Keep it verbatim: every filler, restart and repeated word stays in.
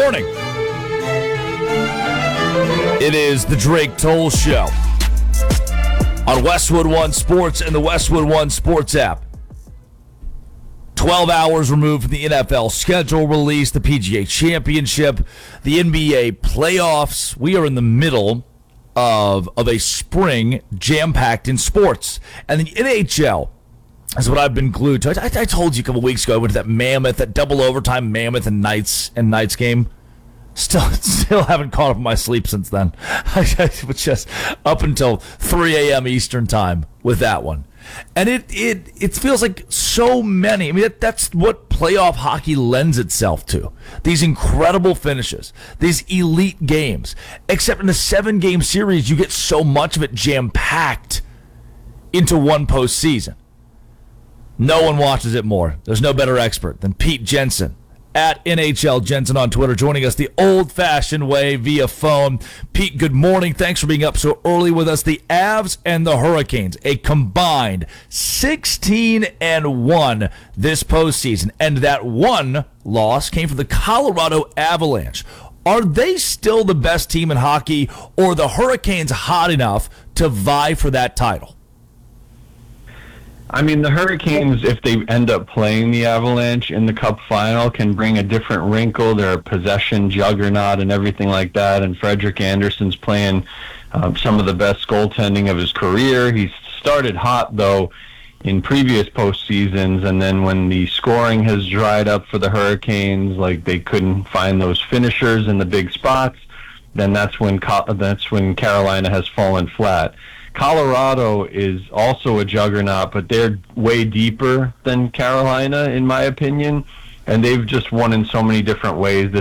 morning. It is the Drake Toll Show on Westwood One Sports and the Westwood One Sports app. twelve hours removed from the N F L schedule release, the P G A Championship, the N B A playoffs. We are in the middle of, of a spring jam-packed in sports. And the N H L is what I've been glued to. I, I told you a couple weeks ago I went to that mammoth, that double overtime mammoth and Knights and Knights game. Still, still haven't caught up in my sleep since then. I was just up until three a.m. Eastern time with that one. And it it it feels like so many. I mean, that, that's what playoff hockey lends itself to. These incredible finishes, these elite games. Except in a seven-game series, you get so much of it jam-packed into one postseason. No one watches it more. There's no better expert than Pete Jensen at N H L Jensen on Twitter, joining us the old-fashioned way via phone. Pete, good morning. Thanks for being up so early with us. The Avs and the Hurricanes, a combined sixteen and one this postseason, and that one loss came from the Colorado Avalanche. Are they still the best team in hockey, or are the Hurricanes hot enough to vie for that title? I mean, the Hurricanes, if they end up playing the Avalanche in the Cup final, can bring a different wrinkle. They're a possession juggernaut and everything like that. And Frederik Andersen's playing um, some of the best goaltending of his career. He's started hot, though, in previous postseasons. And then when the scoring has dried up for the Hurricanes, like they couldn't find those finishers in the big spots, then that's when that's when Carolina has fallen flat. Colorado is also a juggernaut, but they're way deeper than Carolina, in my opinion, and they've just won in so many different ways this